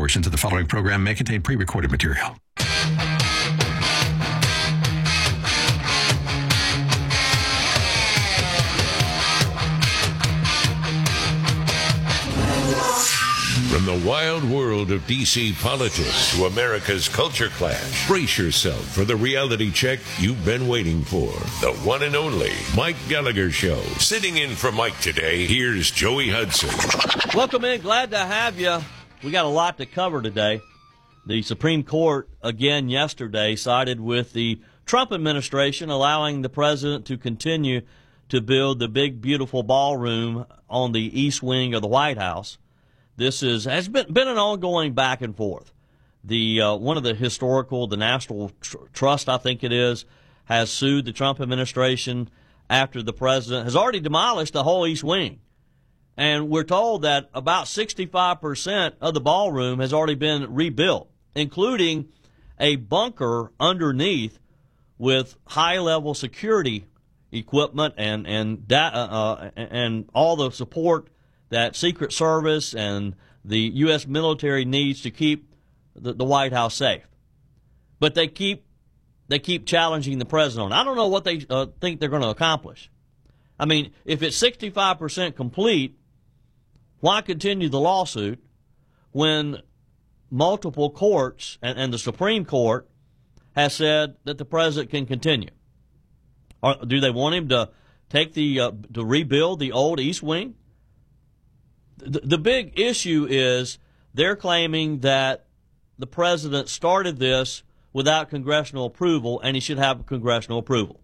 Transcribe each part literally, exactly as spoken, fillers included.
portions of the following program may contain pre-recorded material. From the wild world of D C politics to America's culture clash, brace yourself for the reality check you've been waiting for. The one and only Mike Gallagher Show. Sitting in for Mike today, here's Joey Hudson. Welcome in. Glad to have you. We got a lot to cover today. The Supreme Court, again yesterday, sided with the Trump administration, allowing the president to continue to build the big, beautiful ballroom on the east wing of the White House. This is has been been an ongoing back and forth. The uh, one of the historical, the National Tr- Trust, I think it is, has sued the Trump administration after the president has already demolished the whole East Wing, and we're told that about sixty-five percent of the ballroom has already been rebuilt, including a bunker underneath with high-level security equipment and and da- uh, uh, and all the support that Secret Service and the U S military needs to keep the, the White House safe. But they keep they keep challenging the president on. I don't know what they uh, think they're going to accomplish. I mean, if it's sixty-five percent complete, why continue the lawsuit when multiple courts and, and the Supreme Court has said that the president can continue? Or do they want him to take the uh, to rebuild the old East Wing? The big issue is they're claiming that the president started this without congressional approval, and he should have congressional approval.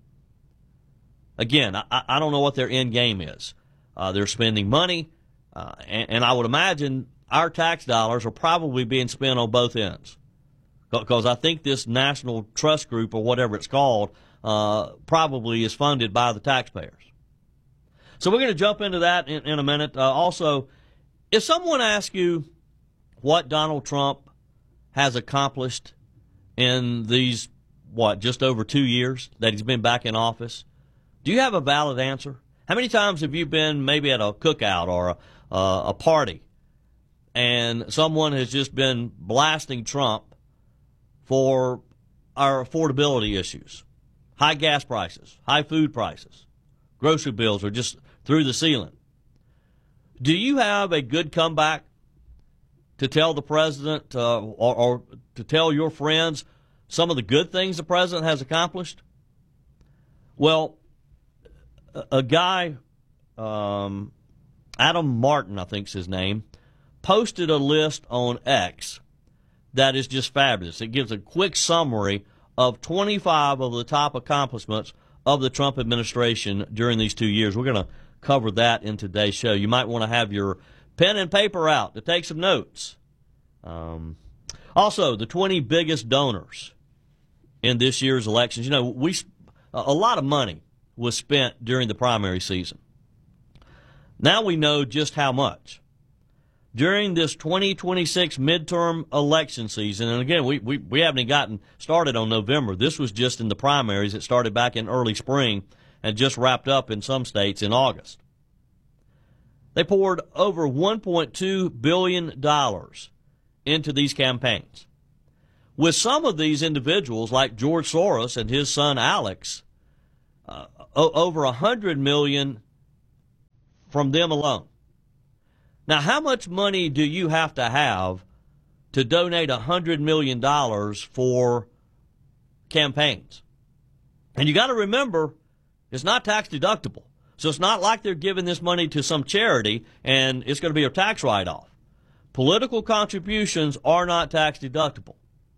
Again, I, I don't know what their end game is. Uh, they're spending money, uh, and, and I would imagine our tax dollars are probably being spent on both ends, because I think this National Trust Group, or whatever it's called, uh, probably is funded by the taxpayers. So we're going to jump into that in, in a minute. Uh, also, if someone asks you what Donald Trump has accomplished in these, what, just over two years that he's been back in office, do you have a valid answer? How many times have you been maybe at a cookout or a, uh, a party and someone has just been blasting Trump for our affordability issues, high gas prices, high food prices, grocery bills are just through the ceiling? Do you have a good comeback to tell the president uh, or, or to tell your friends some of the good things the president has accomplished? Well, a, a guy, um, Adam Martin, I think's his name, posted a list on X that is just fabulous. It gives a quick summary of twenty-five of the top accomplishments of the Trump administration during these two years. We're going to cover that in today's show. You might want to have your pen and paper out to take some notes. Um, also, the twenty biggest donors in this year's elections. You know, we a lot of money was spent during the primary season. Now we know just how much. During this twenty twenty-six midterm election season, and again, we, we, we haven't even gotten started on November. This was just in the primaries. It started back in early spring and just wrapped up in some states in August. They poured over one point two billion dollars into these campaigns. With some of these individuals, like George Soros and his son Alex, uh, over one hundred million dollars from them alone. Now, how much money do you have to have to donate one hundred million dollars for campaigns? And you got to remember, it's not tax deductible. So it's not like they're giving this money to some charity and it's going to be a tax write-off. Political contributions are not tax deductible.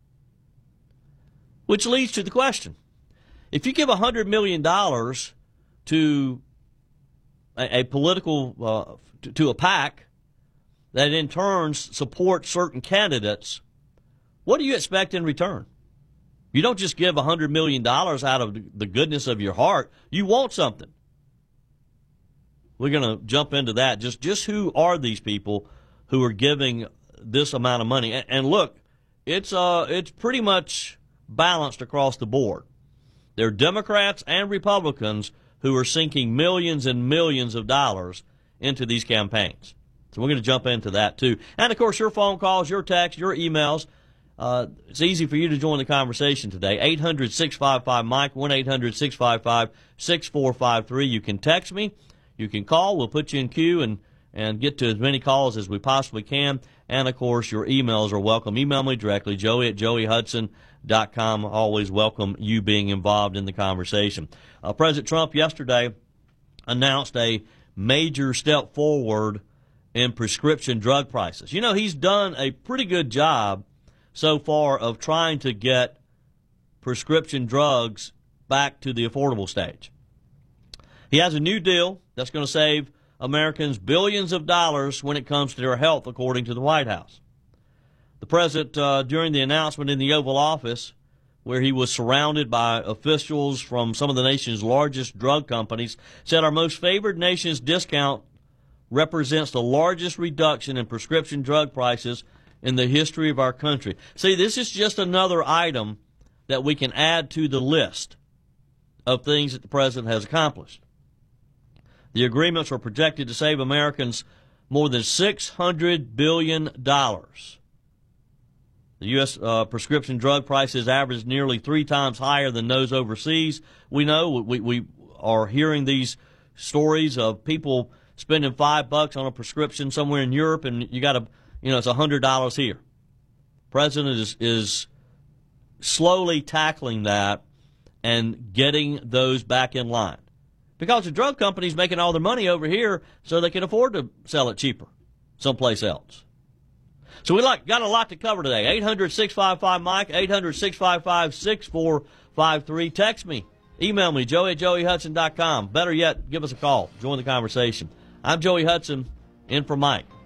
Which leads to the question. If you give one hundred million dollars to a, a political, uh, to, to a PAC that in turn supports certain candidates, what do you expect in return? You don't just give one hundred million dollars out of the goodness of your heart. You want something. We're going to jump into that. Just just who are these people who are giving this amount of money? And, and look, it's uh it's pretty much balanced across the board. There are Democrats and Republicans who are sinking millions and millions of dollars into these campaigns. So we're going to jump into that, too. And, of course, your phone calls, your texts, your emails. Uh, it's easy for you to join the conversation today. eight hundred, six five five, Mike, one eight hundred, six five five, six four five three. You can text me. You can call. We'll put you in queue and, and get to as many calls as we possibly can. And, of course, your emails are welcome. Email me directly, joey at joey hudson dot com. Always welcome you being involved in the conversation. Uh, President Trump yesterday announced a major step forward in prescription drug prices. You know, he's done a pretty good job so far of trying to get prescription drugs back to the affordable stage. He has a new deal that's going to save Americans billions of dollars when it comes to their health, according to the White House. The president, uh, during the announcement in the Oval Office, where he was surrounded by officials from some of the nation's largest drug companies, said our most favored nation's discount represents the largest reduction in prescription drug prices in the history of our country. See, this is just another item that we can add to the list of things that the president has accomplished. The agreements are projected to save Americans more than six hundred billion dollars. The U S uh, prescription drug prices average nearly three times higher than those overseas. We know we, we are hearing these stories of people spending five bucks on a prescription somewhere in Europe, and you got to, you know, it's a hundred dollars here. President is is slowly tackling that and getting those back in line, because the drug company's making all their money over here, so they can afford to sell it cheaper someplace else. So we like got a lot to cover today. eight hundred, six five five, Mike, eight hundred, six five five, six four five three. Text me, email me, joey at joey hudson dot com. Better yet, give us a call. Join the conversation. I'm Joey Hudson, in for Mike.